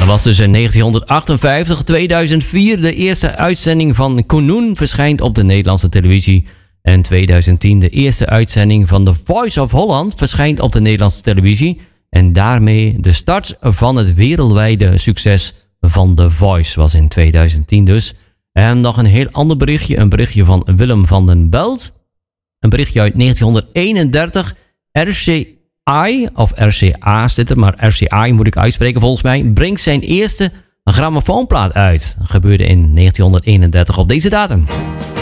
was dus in 1958, 2004 de eerste uitzending van Koenoen verschijnt op de Nederlandse televisie. En 2010 de eerste uitzending van The Voice of Holland verschijnt op de Nederlandse televisie. En daarmee de start van het wereldwijde succes van The Voice was in 2010 dus. En nog een heel ander berichtje, een berichtje van Willem van den Belt. Een berichtje uit 1931, RCI, of RCA zit er, maar RCI moet ik uitspreken volgens mij, brengt zijn eerste grammofoonplaat uit. Dat gebeurde in 1931 op deze datum.